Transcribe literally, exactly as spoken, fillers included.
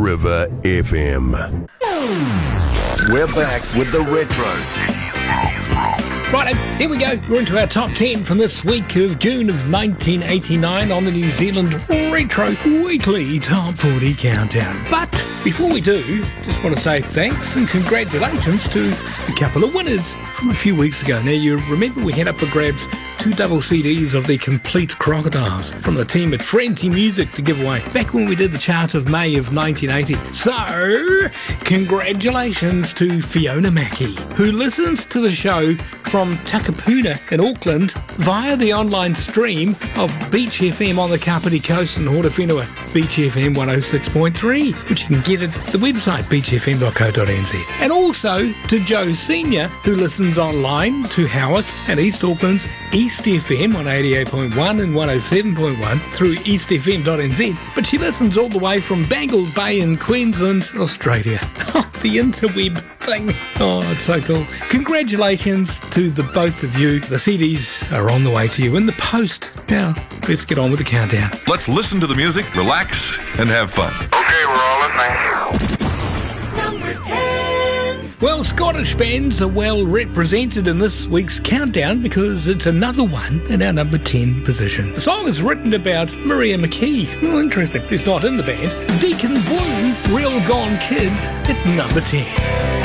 River F M. We're back with the retro. Right, here we go. We're into our top ten from this week of June of nineteen eighty-nine on the New Zealand Retro Weekly Top forty Countdown. But before we do, just want to say thanks and congratulations to a couple of winners from a few weeks ago. Now, you remember we had up for grabs two double C Ds of the Complete Crocodiles from the team at Frenzy Music to give away back when we did the chart of May of nineteen eighty. So, congratulations to Fiona Mackey, who listens to the show from Takapuna in Auckland via the online stream of Beach F M on the Kapiti Coast and Hortowhenua, Beach F M one oh six point three, which you can get at the website beach f m dot co dot n z. And also to Joe Senior, who listens online to Howick and East Auckland's East F M on eighty-eight point one and one oh seven point one through east f m dot n z, but she listens all the way from Bangles Bay in Queensland, Australia. Oh, the interweb thing. Oh, it's so cool. Congratulations to the both of you. The C Ds are on the way to you in the post. Now, let's get on with the countdown. Let's listen to the music, relax, and have fun. Okay, we're all listening. Number ten. Well, Scottish bands are well represented in this week's countdown because it's another one in our number ten position. The song is written about Maria McKee. Oh, interesting. Who's not in the band. Deacon Blue, Real Gone Kids at number ten.